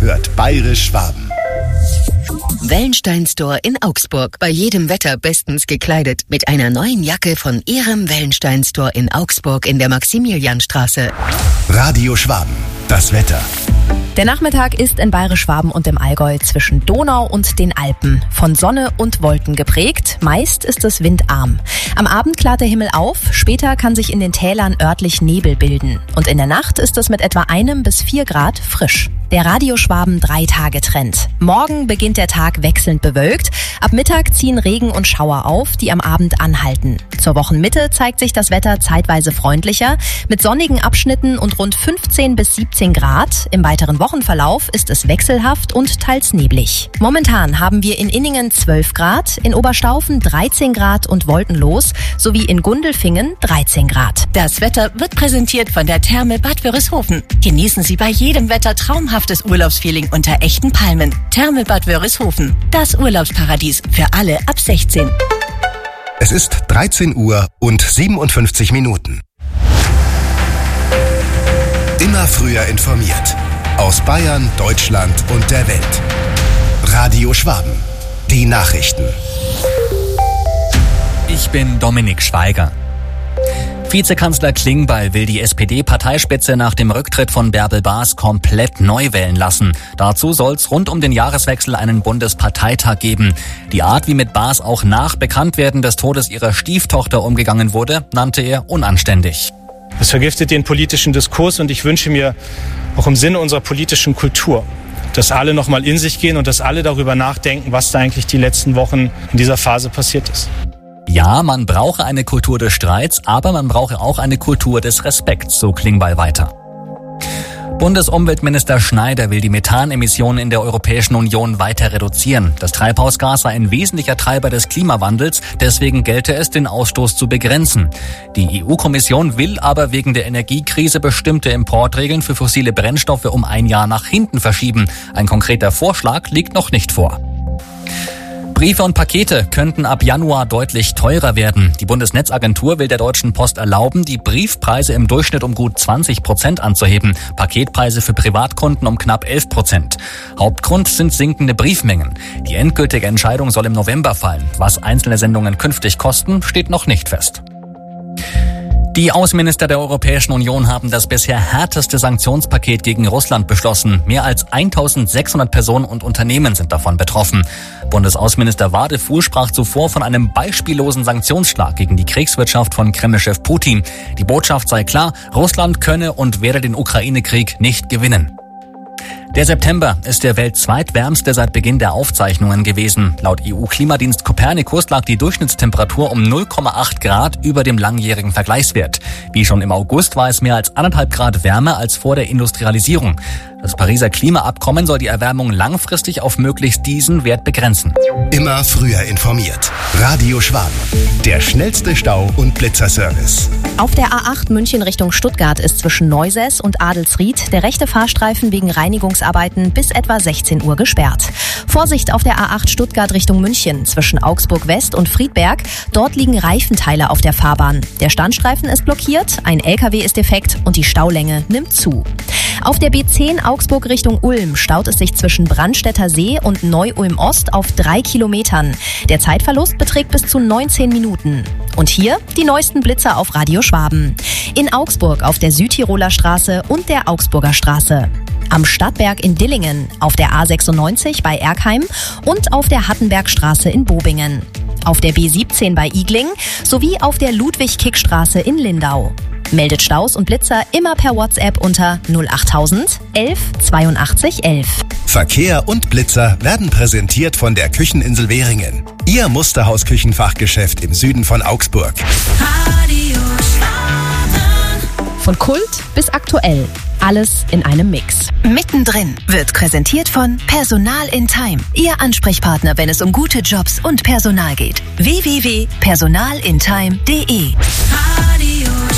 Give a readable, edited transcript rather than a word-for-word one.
hört Bayerisch Schwaben. Wellenstein Store in Augsburg. Bei jedem Wetter bestens gekleidet. Mit einer neuen Jacke von Ihrem Wellenstein Store in Augsburg in der Maximilianstraße. Radio Schwaben. Das Wetter. Der Nachmittag ist in Bayerisch Schwaben und im Allgäu zwischen Donau und den Alpen von Sonne und Wolken geprägt. Meist ist es windarm. Am Abend klart der Himmel auf, später kann sich in den Tälern örtlich Nebel bilden. Und in der Nacht ist es mit etwa 1 bis 4 Grad frisch. Der Radio Schwaben 3-Tage-Trend. Morgen beginnt der Tag wechselnd bewölkt. Ab Mittag ziehen Regen und Schauer auf, die am Abend anhalten. Zur Wochenmitte zeigt sich das Wetter zeitweise freundlicher, mit sonnigen Abschnitten und rund 15 bis 17 Grad. Im weiteren Wochenverlauf ist es wechselhaft und teils neblig. Momentan haben wir in Inningen 12 Grad, in Oberstaufen 13 Grad und wolkenlos, sowie in Gundelfingen 13 Grad. Das Wetter wird präsentiert von der Therme Bad Wörishofen. Genießen Sie bei jedem Wetter traumhaftes Urlaubsfeeling unter echten Palmen. Therme Bad Wörishofen, das Urlaubsparadies für alle ab 16. Es ist 13 Uhr und 57 Minuten. Immer früher informiert. Aus Bayern, Deutschland und der Welt. Radio Schwaben. Die Nachrichten. Ich bin Dominik Schweiger. Vizekanzler Klingbeil will die SPD-Parteispitze nach dem Rücktritt von Bärbel Baas komplett neu wählen lassen. Dazu soll es rund um den Jahreswechsel einen Bundesparteitag geben. Die Art, wie mit Baas auch nach Bekanntwerden des Todes ihrer Stieftochter umgegangen wurde, nannte er unanständig. Es vergiftet den politischen Diskurs und ich wünsche mir auch im Sinne unserer politischen Kultur, dass alle nochmal in sich gehen und dass alle darüber nachdenken, was da eigentlich die letzten Wochen in dieser Phase passiert ist. Ja, man brauche eine Kultur des Streits, aber man brauche auch eine Kultur des Respekts, so Klingbeil weiter. Bundesumweltminister Schneider will die Methanemissionen in der Europäischen Union weiter reduzieren. Das Treibhausgas sei ein wesentlicher Treiber des Klimawandels, deswegen gelte es, den Ausstoß zu begrenzen. Die EU-Kommission will aber wegen der Energiekrise bestimmte Importregeln für fossile Brennstoffe um 1 Jahr nach hinten verschieben. Ein konkreter Vorschlag liegt noch nicht vor. Briefe und Pakete könnten ab Januar deutlich teurer werden. Die Bundesnetzagentur will der Deutschen Post erlauben, die Briefpreise im Durchschnitt um gut 20% anzuheben. Paketpreise für Privatkunden um knapp 11%. Hauptgrund sind sinkende Briefmengen. Die endgültige Entscheidung soll im November fallen. Was einzelne Sendungen künftig kosten, steht noch nicht fest. Die Außenminister der Europäischen Union haben das bisher härteste Sanktionspaket gegen Russland beschlossen. Mehr als 1.600 Personen und Unternehmen sind davon betroffen. Bundesaußenminister Wadefuhl sprach zuvor von einem beispiellosen Sanktionsschlag gegen die Kriegswirtschaft von Kreml-Chef Putin. Die Botschaft sei klar, Russland könne und werde den Ukraine-Krieg nicht gewinnen. Der September ist der weltzweitwärmste seit Beginn der Aufzeichnungen gewesen. Laut EU-Klimadienst Copernicus lag die Durchschnittstemperatur um 0,8 Grad über dem langjährigen Vergleichswert. Wie schon im August war es mehr als 1,5 Grad wärmer als vor der Industrialisierung. Das Pariser Klimaabkommen soll die Erwärmung langfristig auf möglichst diesen Wert begrenzen. Immer früher informiert. Radio Schwaben. Der schnellste Stau- und Blitzerservice. Auf der A8 München Richtung Stuttgart ist zwischen Neusäß und Adelsried der rechte Fahrstreifen wegen Reinigungsarbeiten bis etwa 16 Uhr gesperrt. Vorsicht auf der A8 Stuttgart Richtung München zwischen Augsburg West und Friedberg. Dort liegen Reifenteile auf der Fahrbahn. Der Standstreifen ist blockiert, ein LKW ist defekt und die Staulänge nimmt zu. Auf der B10 Augsburg Richtung Ulm staut es sich zwischen Brandstätter See und Neu-Ulm Ost auf 3 Kilometern. Der Zeitverlust beträgt bis zu 19 Minuten. Und hier die neuesten Blitzer auf Radio Schwaben. In Augsburg auf der Südtiroler Straße und der Augsburger Straße. Am Stadtberg in Dillingen, auf der A96 bei Erkheim und auf der Hattenbergstraße in Bobingen. Auf der B17 bei Igling sowie auf der Ludwig-Kick-Straße in Lindau. Meldet Staus und Blitzer immer per WhatsApp unter 08000 11 82 11. Verkehr und Blitzer werden präsentiert von der Kücheninsel Währingen. Ihr Musterhaus-Küchenfachgeschäft im Süden von Augsburg. Radio Schwaben. Von Kult bis aktuell. Alles in einem Mix. Mittendrin wird präsentiert von Personal in Time. Ihr Ansprechpartner, wenn es um gute Jobs und Personal geht. www.personalintime.de. Radio